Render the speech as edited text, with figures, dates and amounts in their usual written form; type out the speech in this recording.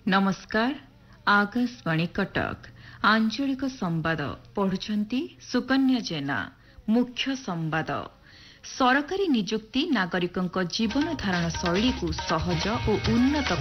नमस्कार आकाशवाणी कटक आंचलिक संवाद पढ़ुछंती सुकन्या जेना। मुख्य संवाद सरकारी नियुक्ति नागरिकों जीवन धारण शैली को सहज और उन्नत